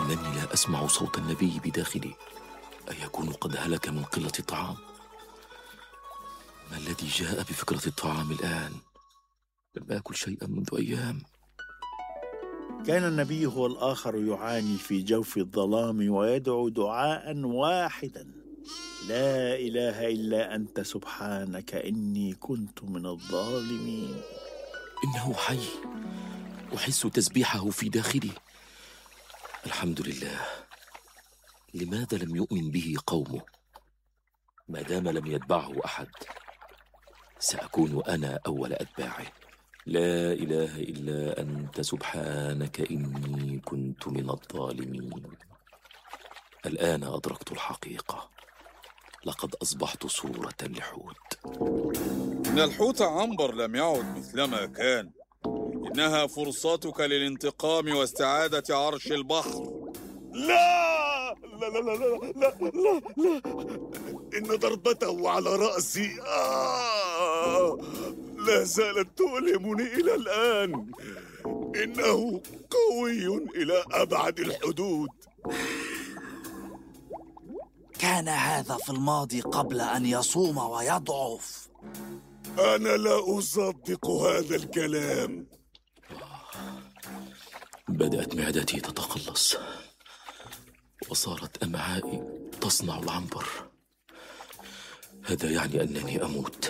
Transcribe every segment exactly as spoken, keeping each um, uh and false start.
إنني لا أسمع صوت النبي بداخلي. أيكون قد هلك من قلة الطعام؟ ما الذي جاء بفكرة الطعام الآن؟ لم آكل شيئا منذ أيام. كان النبي هو الآخر يعاني في جوف الظلام ويدعو دعاء واحدا: لا إله إلا أنت سبحانك إني كنت من الظالمين. إنه حي، أحس تسبيحه في داخلي. الحمد لله. لماذا لم يؤمن به قومه؟ ما دام لم يتبعه أحد، سأكون أنا أول أتباعه. لا إله إلا أنت سبحانك إني كنت من الظالمين. الآن أدركت الحقيقة، لقد أصبحت صورة لحوت. إن الحوت عنبر لم يعد مثلما كان. إنها فرصتك للانتقام واستعادة عرش البحر. لا لا لا لا لا لا لا, لا. إن ضربته على رأسي آه لا زالت تؤلمني إلى الآن. إنه قوي إلى أبعد الحدود. كان هذا في الماضي قبل أن يصوم ويضعف. أنا لا أصدق هذا الكلام. بدأت معدتي تتقلص، وصارت أمعائي تصنع العنبر. هذا يعني أنني أموت.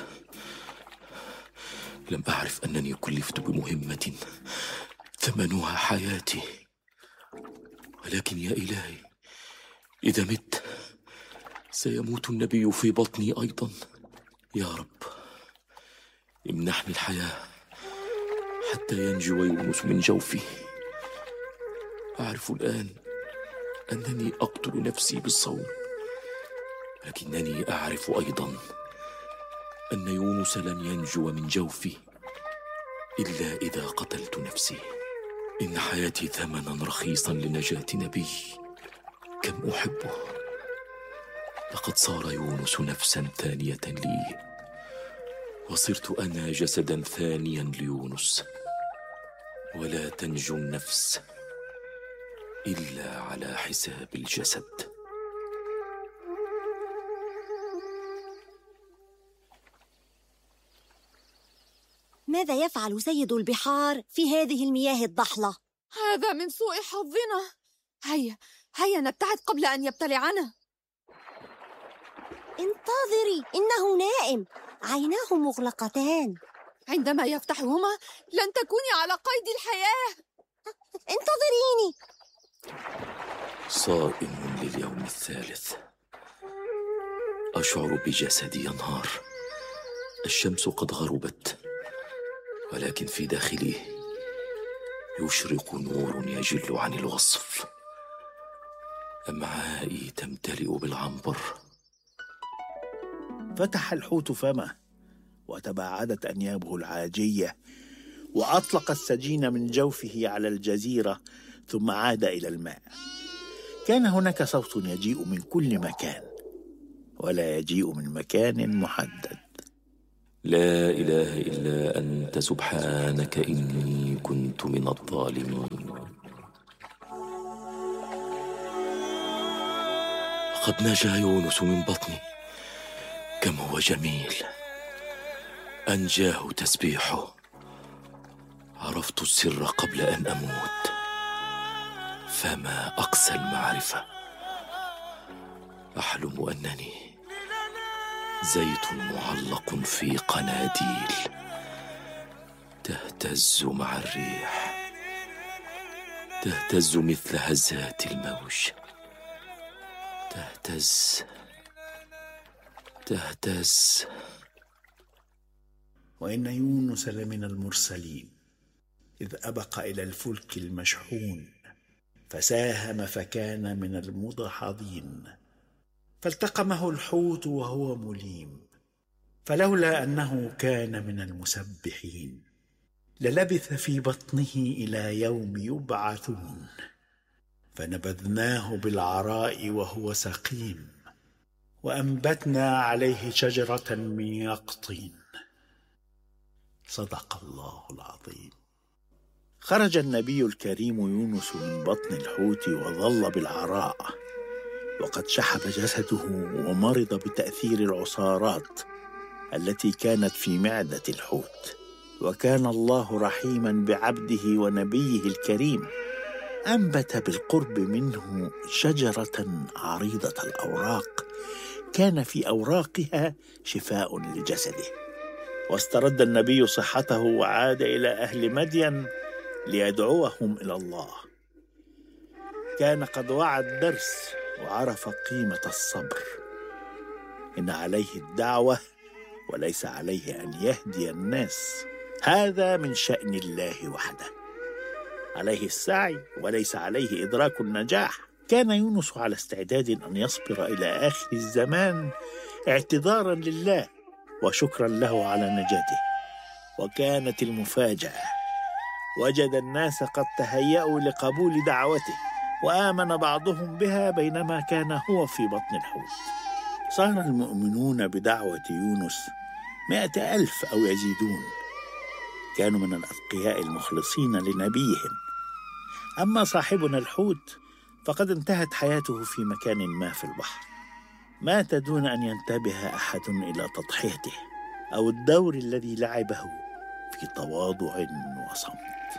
لم أعرف أنني كلفت بمهمة ثمنها حياتي. ولكن يا إلهي، إذا مت سيموت النبي في بطني أيضا. يا رب، امنحني الحياة حتى ينجو يونس من جوفي. أعرف الآن أنني أقتل نفسي بالصوم، لكنني أعرف أيضا أن يونس لن ينجو من جوفي إلا إذا قتلت نفسي. إن حياتي ثمنا رخيصا لنجاة نبي كم أحبه. لقد صار يونس نفسا ثانية لي، وصرت أنا جسدا ثانيا ليونس. ولا تنجو النفس إلا على حساب الجسد. ماذا يفعل سيد البحار في هذه المياه الضحلة؟ هذا من سوء حظنا. هيا هيا نبتعد قبل أن يبتلعنا. انتظري، إنه نائم، عيناه مغلقتان. عندما يفتحهما لن تكوني على قيد الحياة. انتظريني. صائم لليوم الثالث. أشعر بجسدي ينهار. الشمس قد غربت، ولكن في داخلي يشرق نور يجل عن الوصف. أمعائي تمتلئ بالعنبر. فتح الحوت فمه، وتباعدت أنيابه العاجية، وأطلق السجين من جوفه على الجزيرة، ثم عاد إلى الماء. كان هناك صوت يجيء من كل مكان، ولا يجيء من مكان محدد. لا إله إلا أنت سبحانك إني كنت من الظالمين. قد نجا يونس من بطني. كم هو جميل. أنجاه تسبيحه. عرفت السر قبل أن أموت. فما أقسى المعرفة. أحلم أنني زيت معلق في قناديل تهتز مع الريح، تهتز مثل هزات الموج. تهتز تهتز. وإن يونس لمن المرسلين، إذ أبق إلى الفلك المشحون فساهم فكان من المدحضين. فالتقمه الحوت وهو مليم، فلولا أنه كان من المسبحين للبث في بطنه إلى يوم يبعثون. فنبذناه بالعراء وهو سقيم، وأنبتنا عليه شجرة من يقطين. صدق الله العظيم. خرج النبي الكريم يونس من بطن الحوت وظل بالعراء، وقد شحب جسده ومرض بتأثير العصارات التي كانت في معدة الحوت. وكان الله رحيما بعبده ونبيه الكريم، أنبت بالقرب منه شجرة عريضة الأوراق كان في أوراقها شفاء لجسده. واسترد النبي صحته وعاد إلى أهل مدين ليدعوهم إلى الله. كان قد وعى الدرس وعرف قيمة الصبر. إن عليه الدعوة وليس عليه أن يهدي الناس، هذا من شأن الله وحده. عليه السعي وليس عليه إدراك النجاح. كان يونس على استعداد أن يصبر إلى آخر الزمان اعتذارا لله وشكرا له على نجاته. وكانت المفاجأة، وجد الناس قد تهيأوا لقبول دعوته، وآمن بعضهم بها بينما كان هو في بطن الحوت. صار المؤمنون بدعوة يونس مائة ألف أو يزيدون، كانوا من الأتقياء المخلصين لنبيهم. أما صاحبنا الحوت فقد انتهت حياته في مكان ما في البحر، مات دون أن ينتبه أحد إلى تضحيته أو الدور الذي لعبه في تواضع وصمت.